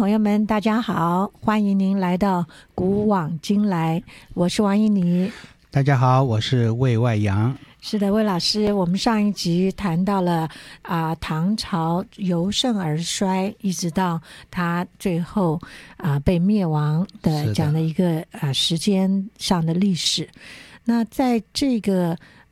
朋友们，大家好，欢迎您来到古往今来，我是王依妮。 大家好，我是魏外阳。 是的，魏老师，我们上一集谈到了唐朝由盛而衰，一直到他最后被灭亡的这样的一个时间上的历史。那在这个